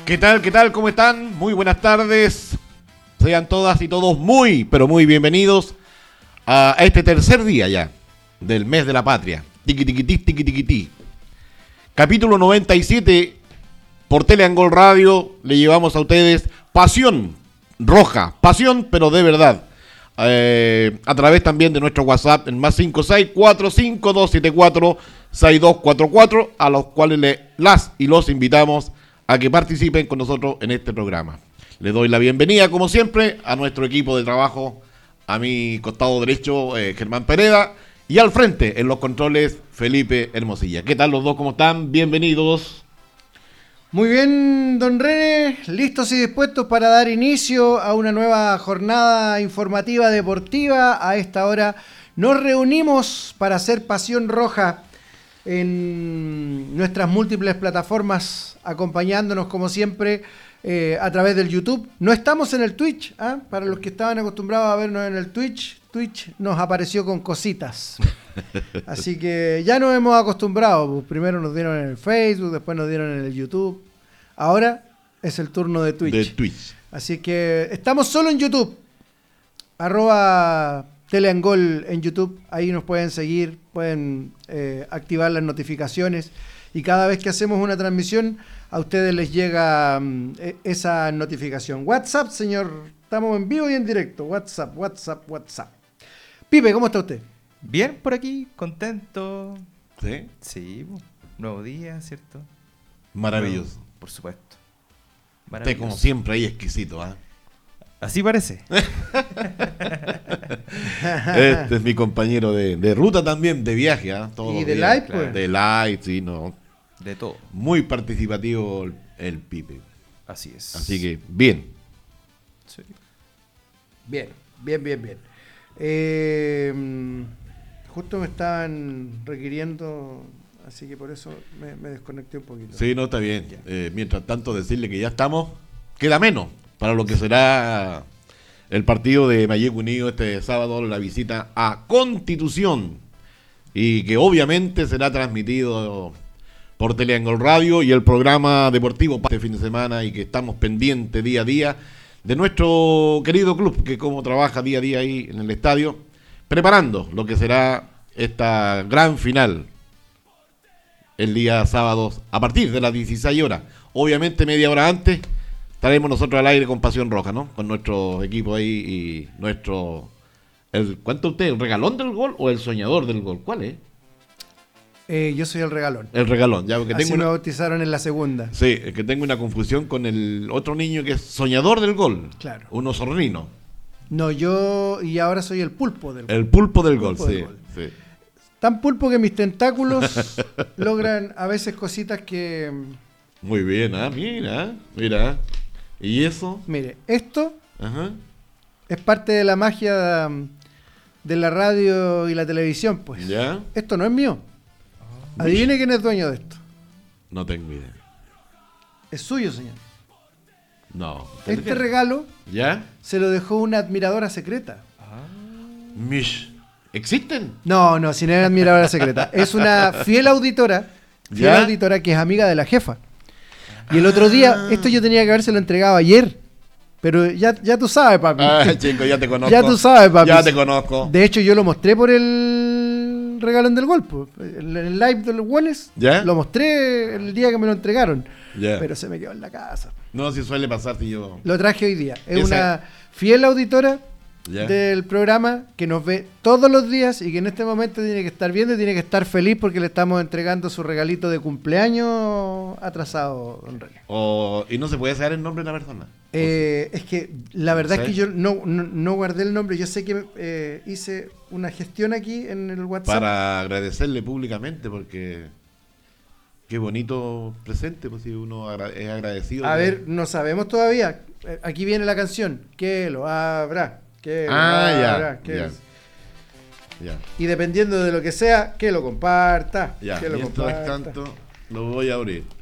¿Qué tal? ¿Qué tal? ¿Cómo están? Muy buenas tardes. Sean todas y todos muy, pero muy bienvenidos a este tercer día ya del mes de la patria. Tiqui, tiqui, tiqui, tiqui, tiqui, tiqui. Capítulo 97 por Teleangol Radio. Le llevamos a ustedes Pasión Roja. Pasión, pero de verdad. A través también de nuestro WhatsApp, en más 564-5274-6244, a los cuales las y los invitamos a que participen con nosotros en este programa. Le doy la bienvenida, como siempre, a nuestro equipo de trabajo, a mi costado derecho, Germán Pereda, y al frente, en los controles, Felipe Hermosilla. ¿Qué tal los dos? ¿Cómo están? Bienvenidos. Muy bien, don René, listos y dispuestos para dar inicio a una nueva jornada informativa deportiva. A esta hora nos reunimos para hacer Pasión Roja en nuestras múltiples plataformas, acompañándonos como siempre a través del YouTube. No estamos en el Twitch, para los que estaban acostumbrados a vernos en el Twitch nos apareció con cositas. Así que ya nos hemos acostumbrado. Pues primero nos dieron en el Facebook, después nos dieron en el YouTube. Ahora es el turno de Twitch. Así que estamos solo en YouTube. @Teleangol en YouTube. Ahí nos pueden seguir, pueden activar las notificaciones. Y cada vez que hacemos una transmisión, a ustedes les llega esa notificación. WhatsApp, señor. Estamos en vivo y en directo. WhatsApp. Pipe, ¿cómo está usted? Bien, por aquí, contento. ¿Sí? Sí, nuevo día, ¿cierto? Maravilloso. Nuevo, por supuesto. Usted, como siempre, ahí exquisito, Así parece. Este es mi compañero de ruta también, de viaje, todos y los de días. live, pues. De live, sí, no. De todo. Muy participativo el Pipe. Así es. Así que, bien. Sí. Bien. Justo me estaban requiriendo, así que por eso me desconecté un poquito. Sí, no, está bien. Mientras tanto, decirle que ya estamos, queda menos para lo que será el partido de Mayeco Unido este sábado, la visita a Constitución, y que obviamente será transmitido por Teleangol Radio y el programa deportivo para este fin de semana, y que estamos pendientes día a día de nuestro querido club, que como trabaja día a día ahí en el estadio, preparando lo que será esta gran final el día sábado a partir de las 16 horas. Obviamente media hora antes estaremos nosotros al aire con Pasión Roja, ¿no? Con nuestro equipo ahí y nuestro... ¿Cuánto usted? ¿El regalón del gol o el soñador del gol? ¿Cuál es? Yo soy el regalón. El regalón, ya, porque Así tengo me bautizaron en la segunda. Sí, es que tengo una confusión con el otro niño que es soñador del gol. Claro. Un osornino. No, yo y ahora soy el pulpo del gol. El pulpo del gol, Pulpo del sí, gol. sí. Tan pulpo que mis tentáculos logran a veces cositas que... Muy bien, mira. ¿Y eso? Mire, esto Ajá. es parte de la magia de la radio y la televisión, pues. ¿Ya? Esto no es mío. Adivine quién es dueño de esto. No tengo idea. Es suyo, señor. No. Este regalo ¿Ya? se lo dejó una admiradora secreta. Mish. ¿Existen? No, sin era admiradora secreta. Es una fiel auditora ¿Ya? que es amiga de la jefa. Y el otro día, esto yo tenía que habérselo entregado ayer. Pero ya tú sabes, papi. Chico, ya te conozco. Ya tú sabes, papi. Ya te conozco. De hecho, yo lo mostré por el regalón del gol. Pues. En el live de los goles. ¿Ya? Lo mostré el día que me lo entregaron. Ya. Pero se me quedó en la casa. No, si suele pasar, si yo... Lo traje hoy día. Es Esa- una fiel auditora ¿Ya? del programa que nos ve todos los días y que en este momento tiene que estar viendo y tiene que estar feliz porque le estamos entregando su regalito de cumpleaños atrasado, don René. Y no se puede saber el nombre de la persona. Es que la verdad ¿Sí? es que yo no guardé el nombre. Yo sé que hice una gestión aquí en el WhatsApp. Para agradecerle públicamente, porque qué bonito presente, pues si uno es agradecido. A ver, no sabemos todavía. Aquí viene la canción. Que lo habrá. Que lo ya, habrá, que ya. es- Ya, Y dependiendo de lo que sea, que lo comparta. ya. Que lo Mientras comparta. tanto, lo voy a abrir.